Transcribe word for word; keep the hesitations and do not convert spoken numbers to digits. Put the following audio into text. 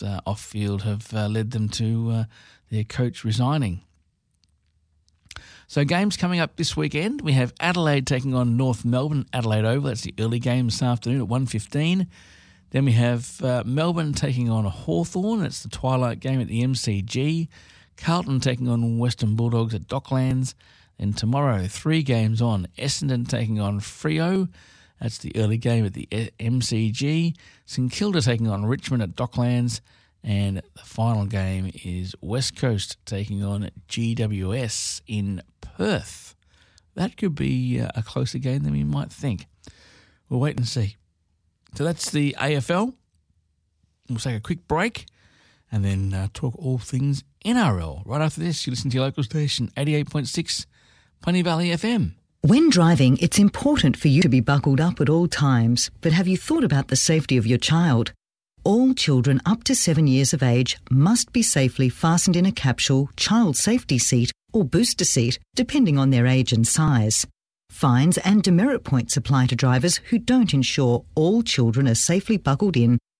uh, off-field have uh, led them to uh, their coach resigning. So games coming up this weekend. We have Adelaide taking on North Melbourne, Adelaide Oval. That's the early game this afternoon at one fifteen. Then we have uh, Melbourne taking on Hawthorn. It's the twilight game at the M C G. Carlton taking on Western Bulldogs at Docklands. Then tomorrow, three games on. Essendon taking on Freo. That's the early game at the M C G. St Kilda taking on Richmond at Docklands. And the final game is West Coast taking on G W S in Perth. That could be a closer game than we might think. We'll wait and see. So that's the A F L. We'll take a quick break and then uh, talk all things N R L. Right after this, you listen to your local station, eighty-eight point six Punny Valley F M. When driving, it's important for you to be buckled up at all times. But have you thought about the safety of your child? All children up to seven years of age must be safely fastened in a capsule, child safety seat or booster seat, depending on their age and size. Fines and demerit points apply to drivers who don't ensure all children are safely buckled in